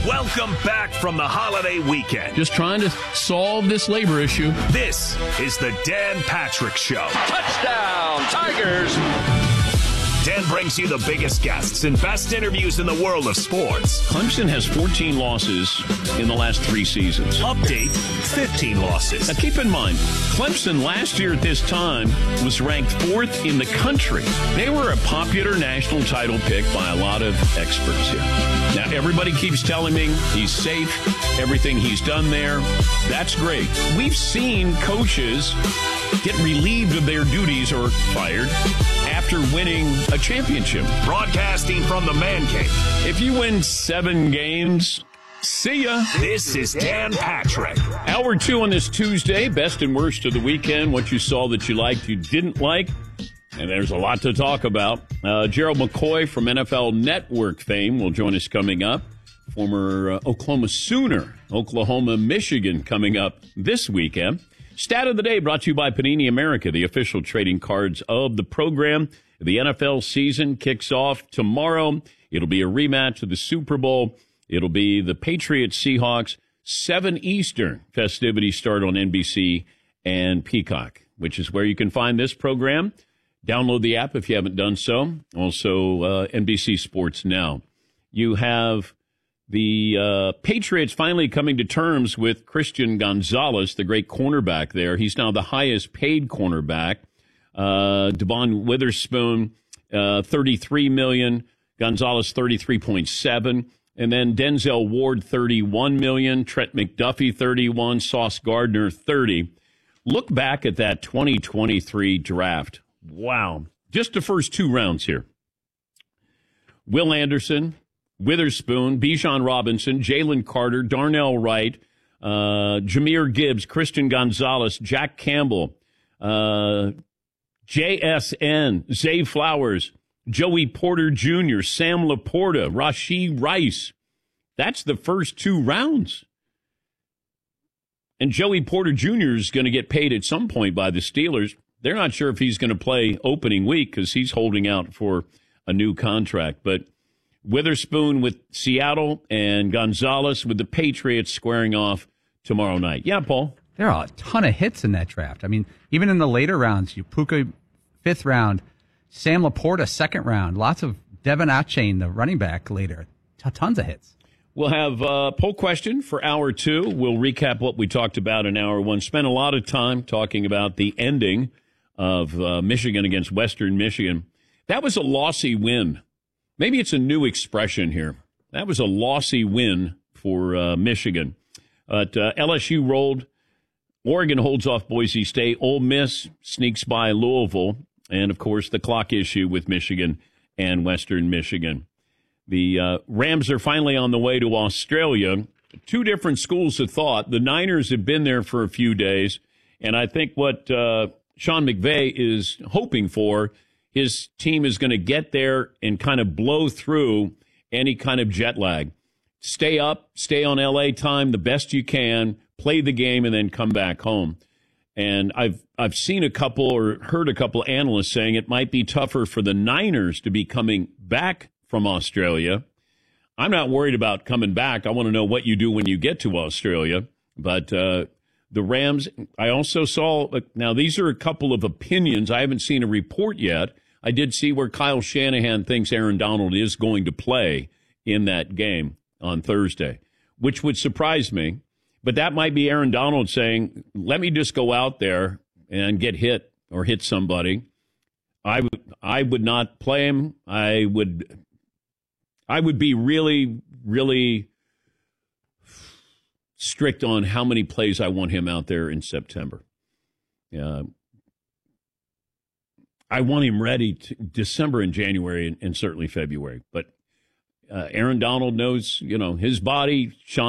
Welcome back from the holiday weekend. Just trying to solve this labor issue. This is the Dan Patrick Show. Touchdown, Tigers! Dan brings you the biggest guests and best interviews in the world of sports. Clemson has 14 losses in the last 3 seasons. Update, 15 losses. Now keep in mind, Clemson last year at this time was ranked 4th in the country. They were a popular national title pick by a lot of experts here. Now everybody keeps telling me he's safe, everything he's done there. That's great. We've seen coaches get relieved of their duties or fired after winning a championship. Broadcasting from the Man Cave. If you win 7 games, see ya. This is Dan Patrick. Hour 2 on this Tuesday, best and worst of the weekend, what you saw that you liked, you didn't like, and there's a lot to talk about. Gerald McCoy from NFL Network fame will join us coming up. Former Oklahoma Sooner, Oklahoma, Michigan coming up this weekend. Stat of the day brought to you by Panini America, the official trading cards of the program. The NFL season kicks off tomorrow. It'll be a rematch of the Super Bowl. It'll be the Patriots-Seahawks, 7 Eastern. Festivities start on NBC and Peacock, which is where you can find this program. Download the app if you haven't done so. Also, NBC Sports Now. You have the Patriots finally coming to terms with Christian Gonzalez, the great cornerback there. He's now the highest paid cornerback. Devon Witherspoon, $33 million. Gonzalez, $33.7. And then Denzel Ward, $31 million. Trent McDuffie, $31. Sauce Gardner, $30. Look back at that 2023 draft. Wow. Just the first 2 rounds here. Will Anderson, Witherspoon, Bijan Robinson, Jalen Carter, Darnell Wright, Jahmyr Gibbs, Christian Gonzalez, Jack Campbell, JSN, Zay Flowers, Joey Porter Jr., Sam Laporta, Rashee Rice. That's the first 2 rounds. And Joey Porter Jr. is going to get paid at some point by the Steelers. They're not sure if he's going to play opening week because he's holding out for a new contract. But Witherspoon with Seattle and Gonzalez with the Patriots squaring off tomorrow night. Yeah, Paul? There are a ton of hits in that draft. I mean, even in the later rounds, Puka, 5th round, Sam Laporta, 2nd round, lots of Devin Achane, the running back, later. Tons of hits. We'll have a poll question for hour 2. We'll recap what we talked about in hour 1. Spent a lot of time talking about the ending of Michigan against Western Michigan. That was a lossy win. Maybe it's a new expression here. That was a lossy win for Michigan. But LSU rolled. Oregon holds off Boise State. Ole Miss sneaks by Louisville. And, of course, the clock issue with Michigan and Western Michigan. The Rams are finally on the way to Australia. 2 different schools of thought. The Niners have been there for a few days. And I think what Sean McVay is hoping for, his team is going to get there and kind of blow through any kind of jet lag. Stay up, stay on L.A. time the best you can, play the game, and then come back home. And I've seen a couple or heard a couple analysts saying it might be tougher for the Niners to be coming back from Australia. I'm not worried about coming back. I want to know what you do when you get to Australia. But the Rams, I also saw, now these are a couple of opinions. I haven't seen a report yet. I did see where Kyle Shanahan thinks Aaron Donald is going to play in that game on Thursday, which would surprise me. But that might be Aaron Donald saying, let me just go out there and get hit or hit somebody. I would not play him. I would be really, really strict on how many plays I want him out there in September. I want him ready to December and January and certainly February. But Aaron Donald knows, his body. Sean